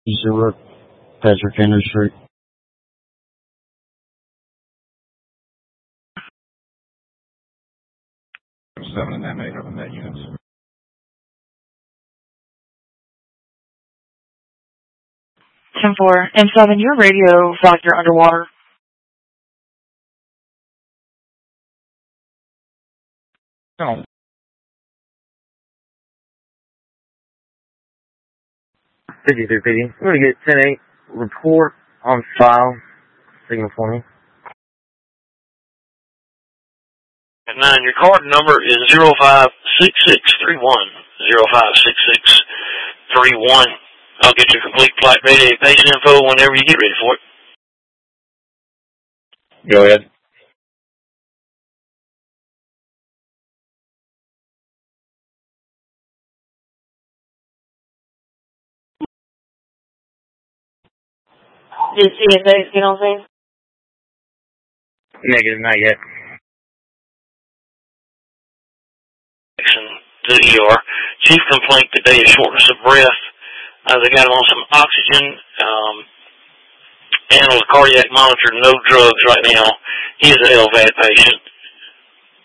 0, Patrick Henry Street. 7 and M8 are the net units. 10-4. M7, your radio is like you're underwater. No. $53 PD. I'm going to get 10-8 report on file. Signal for me. At 9, your card number is 056631. 056631. I'll get your complete flight ready patient info whenever you get ready for it. Go ahead. Did CSA get on scene? Negative, not yet. To the ER. Chief complaint today is shortness of breath. They got him on some oxygen and on a cardiac monitor, no drugs right now. He is an LVAD patient.